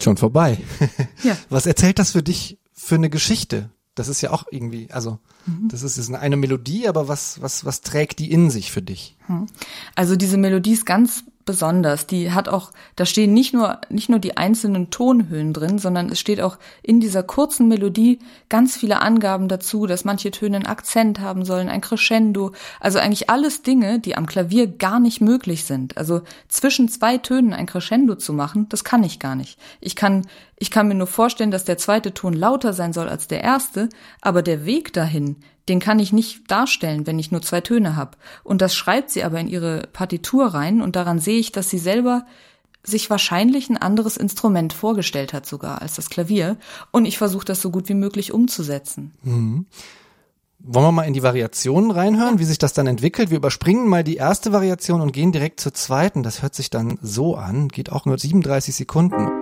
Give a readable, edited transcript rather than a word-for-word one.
Schon vorbei. Ja. Was erzählt das für dich für eine Geschichte? Das ist ja auch irgendwie, also das ist eine Melodie, aber was trägt die in sich für dich? Also diese Melodie ist ganz besonders. Die hat auch, da stehen nicht nur die einzelnen Tonhöhen drin, sondern es steht auch in dieser kurzen Melodie ganz viele Angaben dazu, dass manche Töne einen Akzent haben sollen, ein Crescendo. Also eigentlich alles Dinge, die am Klavier gar nicht möglich sind. Also zwischen zwei Tönen ein Crescendo zu machen, das kann ich gar nicht. Ich kann mir nur vorstellen, dass der zweite Ton lauter sein soll als der erste, aber der Weg dahin, den kann ich nicht darstellen, wenn ich nur zwei Töne habe. Und das schreibt sie aber in ihre Partitur rein und daran sehe ich, dass sie selber sich wahrscheinlich ein anderes Instrument vorgestellt hat sogar als das Klavier. Und ich versuche das so gut wie möglich umzusetzen. Mhm. Wollen wir mal in die Variationen reinhören, wie sich das dann entwickelt? Wir überspringen mal die erste Variation und gehen direkt zur zweiten. Das hört sich dann so an, geht auch nur 37 Sekunden.